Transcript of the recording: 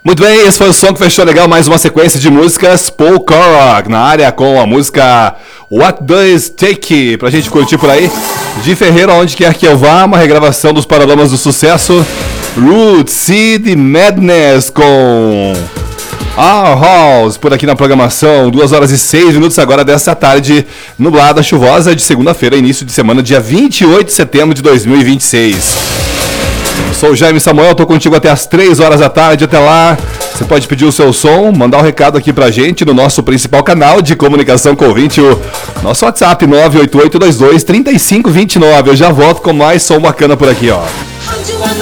Muito bem, esse foi o som que fechou legal mais uma sequência de músicas. Paul Korog na área com a música What Does Take, pra gente curtir por aí. De Ferreira, onde quer que eu vá, uma regravação dos Paralamas do Sucesso. Root Seed Madness com Our House por aqui na programação. 2h06 agora dessa tarde nublada, chuvosa de segunda-feira, início de semana, dia 28 de setembro de 2026. Sou o Jaime Samuel, tô contigo até as 3 horas da tarde. Até lá, você pode pedir o seu som, mandar um recado aqui pra gente no nosso principal canal de comunicação com o ouvinte, o nosso WhatsApp 988223529. Eu já volto com mais som bacana por aqui, ó.